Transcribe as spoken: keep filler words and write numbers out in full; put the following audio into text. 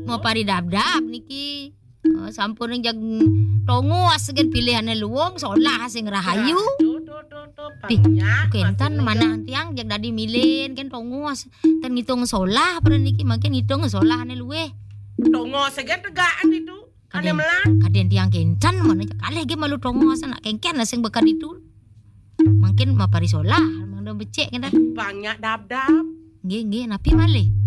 mau pari dab-dab niki. Uh, sampun yang jag tongos gen pilihannya luwung solah sing rahayu. Tuh tuh tuh tuh Di, banyak. kentan mana tiang jag dadi milin gen tongos. Tan ngitung solah pada niki makin ngitung solah ane luwe. Tongos segan tegaan itu. Ane Kaden, melan. kaden tiang kencan mana kalih ge malu tongos anak kengken sing bekan itu. Makin mapari solah mang do becek kan. Banyak dab-dab. Nggih nggih napi malih.